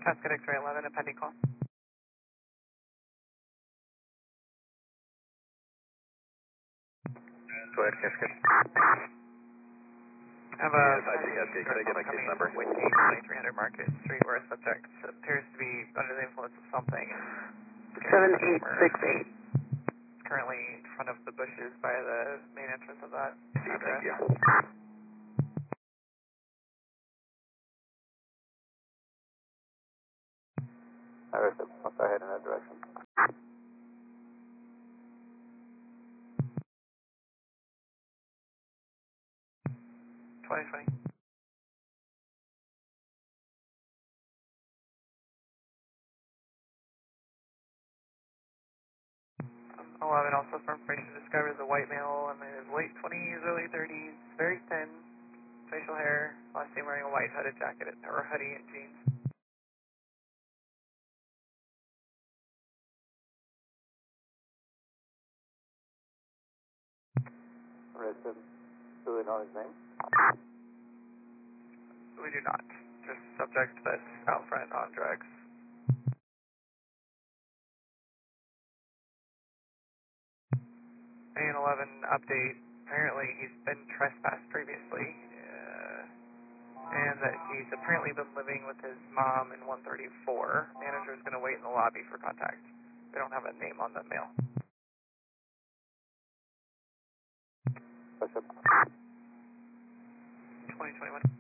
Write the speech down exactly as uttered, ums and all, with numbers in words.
Pasco X-ray eleven, a pending call. Go ahead, Cascade. I have a Yes, I see Cascade. Can I get my case number? twenty-three hundred Market Street where a subject appears to be under the influence of something. seven eight six eight. Currently in front of the bushes by the main entrance of that address. Thank you. Alright, so I'll go ahead in that direction. twenty twenty. eleven, also for information, discovered the white male in his late twenties, early thirties, very thin, facial hair, last name wearing a white hooded jacket or hoodie and jeans. Alright, so do we know his name? We do not. Just subject that's out front on drugs. And eleven update, apparently he's been trespassed previously, uh, and that he's apparently been living with his mom in one thirty-four. Manager's going to wait in the lobby for contact. We don't have a name on the mail. Bishop. twenty twenty-one.